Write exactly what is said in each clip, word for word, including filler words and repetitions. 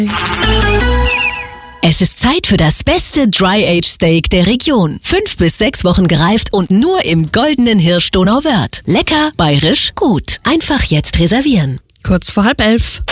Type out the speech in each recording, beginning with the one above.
Es ist Zeit für das beste Dry-Age-Steak der Region. Fünf bis sechs Wochen gereift und nur im goldenen Hirsch Donauwörth. Lecker, bayerisch, gut. Einfach jetzt reservieren. Kurz vor halb elf.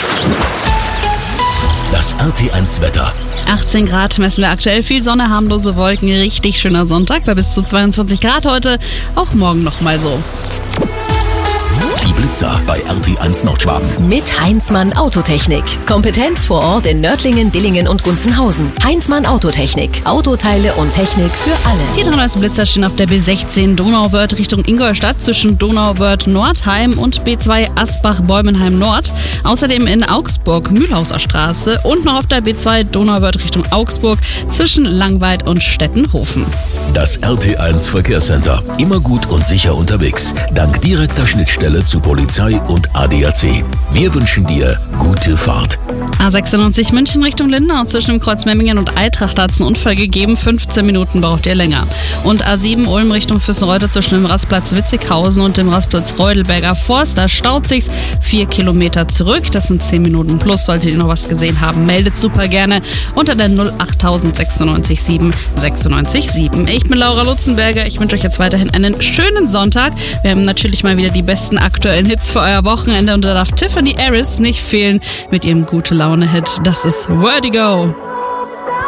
Das R T eins Wetter. achtzehn Grad messen wir aktuell, viel Sonne, harmlose Wolken, richtig schöner Sonntag bei bis zu zweiundzwanzig Grad heute. Auch morgen nochmal so. Die Blitzer bei R T eins Nordschwaben. Mit Heinzmann Autotechnik. Kompetenz vor Ort in Nördlingen, Dillingen und Gunzenhausen. Heinzmann Autotechnik. Autoteile und Technik für alle. Die drei neuesten Blitzer stehen auf der B sechzehn Donauwörth Richtung Ingolstadt zwischen Donauwörth-Nordheim und B zwei Asbach-Bäumenheim-Nord. Außerdem in Augsburg Mühlhauser Straße und noch auf der B zwei Donauwörth Richtung Augsburg zwischen Langweid und Stettenhofen. Das R T eins Verkehrscenter. Immer gut und sicher unterwegs. Dank direkter Schnittstelle zu Polizei und A D A C. Wir wünschen dir gute Fahrt. A sechsundneunzig München Richtung Lindau. Zwischen dem Kreuz Memmingen und Eintracht hat es einen Unfall gegeben. fünfzehn Minuten braucht ihr länger. Und A sieben Ulm Richtung Füssenreuth zwischen dem Rastplatz Witzighausen und dem Rastplatz Reudelberger Forst. Da staut sich's vier Kilometer zurück. Das sind zehn Minuten plus. Solltet ihr noch was gesehen haben, meldet super gerne unter der null acht sechsundneunzig sieben sechsundneunzig sieben. Ich bin Laura Lutzenberger. Ich wünsche euch jetzt weiterhin einen schönen Sonntag. Wir haben natürlich mal wieder die besten aktuellen Hits für euer Wochenende und da darf Tiffany Harris nicht fehlen mit ihrem Gute-Laune-Hit. Das ist Vertigo.